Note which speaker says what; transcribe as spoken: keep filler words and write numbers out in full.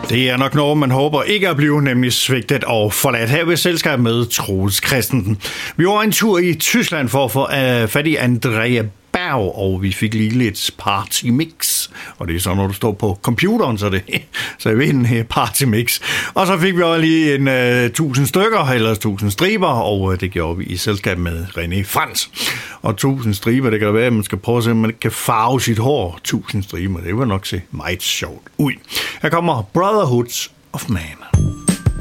Speaker 1: Det er nok noget, man håber ikke at blive nemlig svigtet og forladt her ved selskab med Troels Christensen. Vi var en tur i Tyskland for at få uh, fat i Andrea Berg, og vi fik lige lidt party mix. Og det er så, når du står på computeren, så, det, så jeg ved en her party mix. Og så fik vi også lige en uh, tusind stykker, eller tusind striber, og uh, det gjorde vi i selskab med René Frans. Og tusind striber, det kan da være, at man skal prøve at se, om man ikke kan farve sit hår. Tusind striber, det vil nok se meget sjovt ud. Her kommer Brotherhoods of Man.